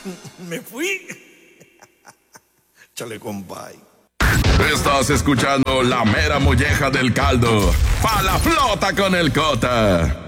Me fui. Chale, compay. Estás escuchando la mera molleja del caldo. Pa' la flota con el Cota.